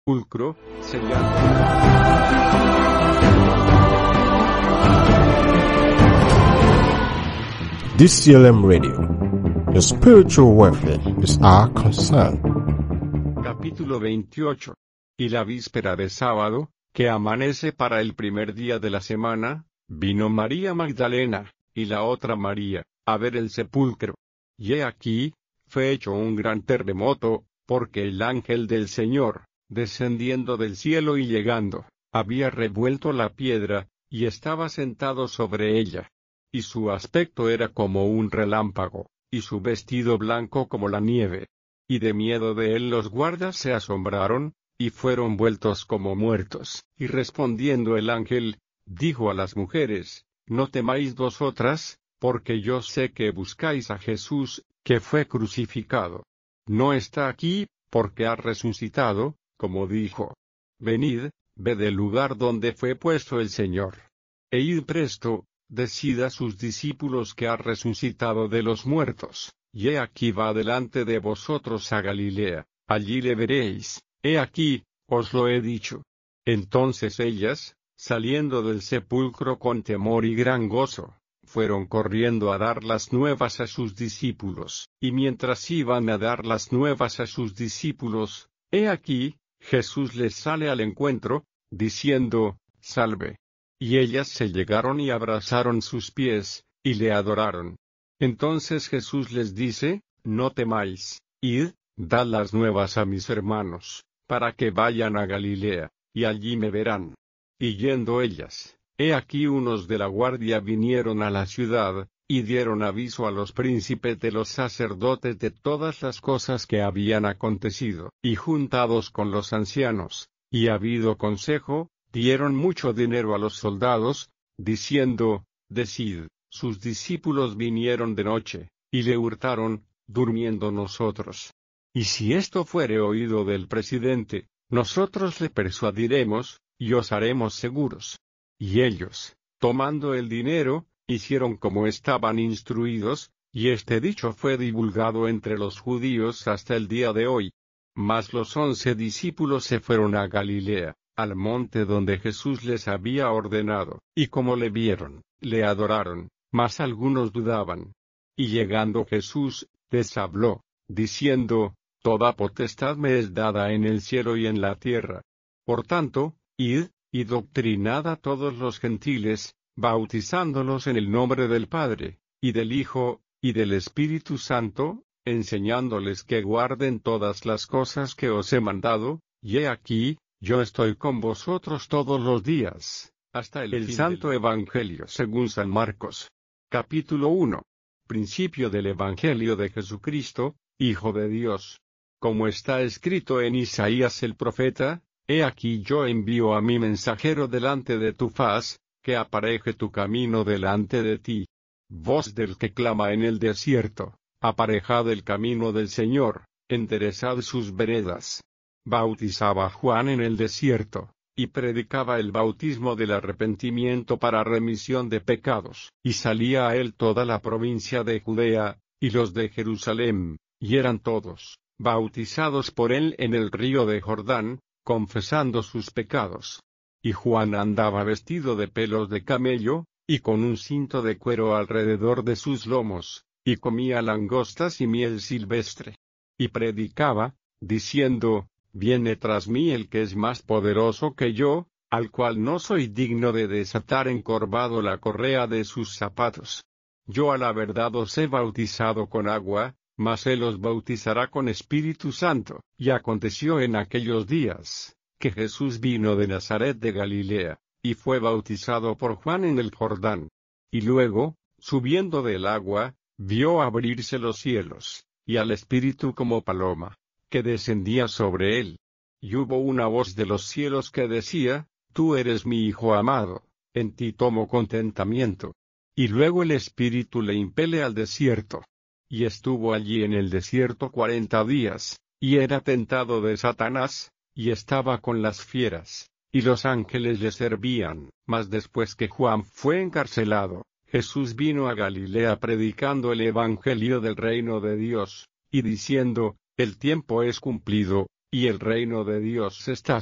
sepulcro, sellado. DCLM Radio. Your spiritual welfare is our concern. Capítulo 28. Y la víspera de sábado, que amanece para el primer día de la semana, vino María Magdalena, y la otra María, a ver el sepulcro. Y he aquí, fue hecho un gran terremoto, porque el ángel del Señor, descendiendo del cielo y llegando, había revuelto la piedra, y estaba sentado sobre ella. Y su aspecto era como un relámpago, y su vestido blanco como la nieve. Y de miedo de él los guardas se asombraron, y fueron vueltos como muertos. Y respondiendo el ángel, dijo a las mujeres: No temáis vosotras, porque yo sé que buscáis a Jesús, que fue crucificado. No está aquí, porque ha resucitado, como dijo. Venid, ved el lugar donde fue puesto el Señor. E id presto, decid a sus discípulos que ha resucitado de los muertos, y he aquí va delante de vosotros a Galilea, allí le veréis, he aquí, os lo he dicho. Entonces ellas, saliendo del sepulcro con temor y gran gozo, fueron corriendo a dar las nuevas a sus discípulos, y mientras iban a dar las nuevas a sus discípulos, he aquí, Jesús les sale al encuentro, diciendo: Salve. Y ellas se llegaron y abrazaron sus pies, y le adoraron. Entonces Jesús les dice: No temáis, id, dad las nuevas a mis hermanos, para que vayan a Galilea, y allí me verán. Y yendo ellas, he aquí unos de la guardia vinieron a la ciudad, y dieron aviso a los príncipes de los sacerdotes de todas las cosas que habían acontecido, y juntados con los ancianos, y habido consejo, dieron mucho dinero a los soldados, diciendo: Decid, sus discípulos vinieron de noche, y le hurtaron, durmiendo nosotros. Y si esto fuere oído del presidente, nosotros le persuadiremos, y os haremos seguros. Y ellos, tomando el dinero, hicieron como estaban instruidos, y este dicho fue divulgado entre los judíos hasta el día de hoy. Mas los 11 discípulos se fueron a Galilea, al monte donde Jesús les había ordenado, y como le vieron, le adoraron, mas algunos dudaban. Y llegando Jesús, les habló, diciendo: Toda potestad me es dada en el cielo y en la tierra. Por tanto, id, y doctrinad a todos los gentiles, bautizándolos en el nombre del Padre, y del Hijo, y del Espíritu Santo, enseñándoles que guarden todas las cosas que os he mandado, y he aquí, yo estoy con vosotros todos los días, hasta el Santo Evangelio según San Marcos. Capítulo 1. Principio del Evangelio de Jesucristo, Hijo de Dios. Como está escrito en Isaías el profeta: He aquí yo envío a mi mensajero delante de tu faz, que apareje tu camino delante de ti. Voz del que clama en el desierto: Aparejad el camino del Señor, enderezad sus veredas. Bautizaba Juan en el desierto, y predicaba el bautismo del arrepentimiento para remisión de pecados, y salía a él toda la provincia de Judea, y los de Jerusalén, y eran todos bautizados por él en el río de Jordán, confesando sus pecados. Y Juan andaba vestido de pelos de camello, y con un cinto de cuero alrededor de sus lomos, y comía langostas y miel silvestre. Y predicaba, diciendo: Viene tras mí el que es más poderoso que yo, al cual no soy digno de desatar encorvado la correa de sus zapatos. Yo a la verdad os he bautizado con agua, mas él os bautizará con Espíritu Santo. Y aconteció en aquellos días, que Jesús vino de Nazaret de Galilea, y fue bautizado por Juan en el Jordán. Y luego, subiendo del agua, vio abrirse los cielos, y al Espíritu como paloma, que descendía sobre él. Y hubo una voz de los cielos que decía: Tú eres mi Hijo amado, en ti tomo contentamiento. Y luego el Espíritu le impele al desierto. Y estuvo allí en el desierto 40 días, y era tentado de Satanás, y estaba con las fieras, y los ángeles le servían. Mas después que Juan fue encarcelado, Jesús vino a Galilea predicando el Evangelio del reino de Dios, y diciendo: El tiempo es cumplido, y el reino de Dios está